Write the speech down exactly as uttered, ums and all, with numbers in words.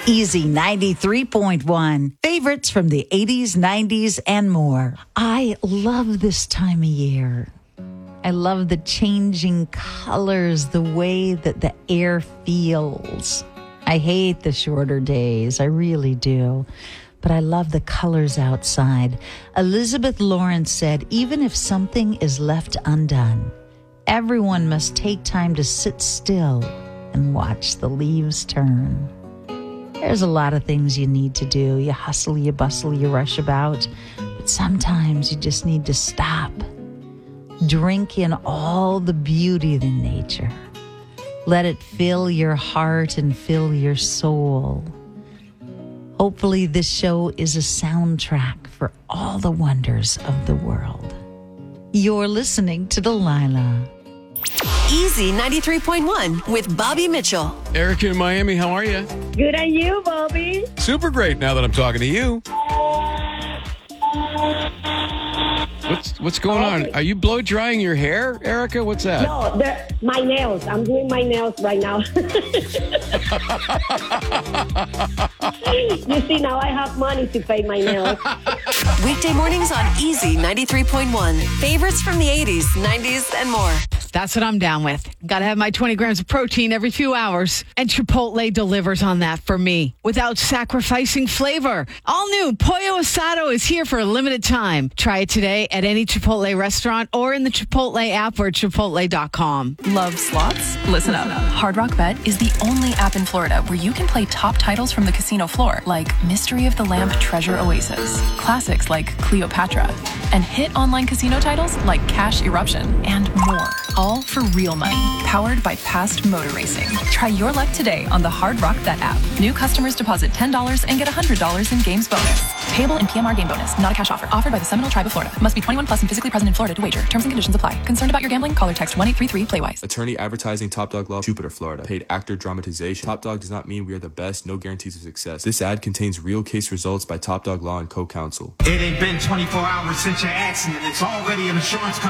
Easy ninety-three point one. Favorites from the eighties, nineties, and more. I love this time of year. I love the changing colors, the way that the air feels. I hate the shorter days. I really do. But I love the colors outside. Elizabeth Lawrence said, even if something is left undone, everyone must take time to sit still and watch the leaves turn. There's a lot of things you need to do. You hustle, you bustle, you rush about. But sometimes you just need to stop. Drink in all the beauty of nature. Let it fill your heart and fill your soul. Hopefully this show is a soundtrack for all the wonders of the world. You're listening to Delilah. Easy ninety-three point one with Bobby Mitchell. Erica in Miami, how are you? Good on you, Bobby. Super great now that I'm talking to you. What's what's going on? Are you blow drying your hair, Erica? What's that? No, the, my nails. I'm doing my nails right now. You see, now I have money to pay my nails. Weekday mornings on Easy ninety-three point one. Favorites from the eighties, nineties, and more. That's what I'm down with. Got to have my twenty grams of protein every few hours. And Chipotle delivers on that for me without sacrificing flavor. All new Pollo Asado is here for a limited time. Try it today at any Chipotle restaurant or in the Chipotle app or chipotle dot com. Love slots? Listen up. Hard Rock Bet is the only app in Florida where you can play top titles from the casino floor, like Mystery of the Lamp Treasure Oasis, classics like Cleopatra, and hit online casino titles like Cash Eruption, and more. All for real money, powered by past motor racing. Try your luck today on the Hard Rock Bet app. New customers deposit ten dollars and get one hundred dollars in games bonus. Payable in P M R game bonus, not a cash offer. Offered by the Seminole Tribe of Florida. Must be twenty-one plus and physically present in Florida to wager. Terms and conditions apply. Concerned about your gambling? Call or text one eight three three play wise. Attorney advertising Top Dog Law, Jupiter, Florida. Paid actor dramatization. Top Dog does not mean we are the best. No guarantees of success. This ad contains real case results by Top Dog Law and co-counsel. It ain't been twenty-four hours since your accident. It's already an insurance company.